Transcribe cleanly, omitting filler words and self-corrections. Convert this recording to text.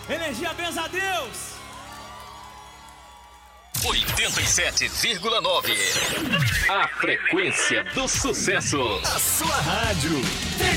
Energia, benza a Deus. 87,9. A frequência do sucesso. A sua rádio.